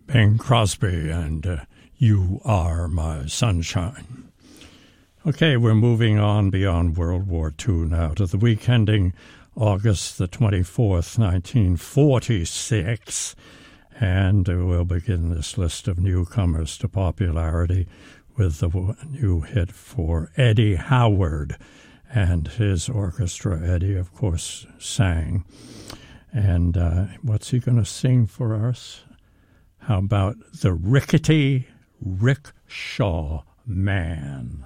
Bing Crosby and You Are My Sunshine. Okay, we're moving on beyond World War II now to the week ending August the 24th, 1946, and we'll begin this list of newcomers to popularity with the new hit for Eddie Howard and his orchestra. Eddie, of course, sang. And what's he going to sing for us? How about the Rickety Rickshaw Man?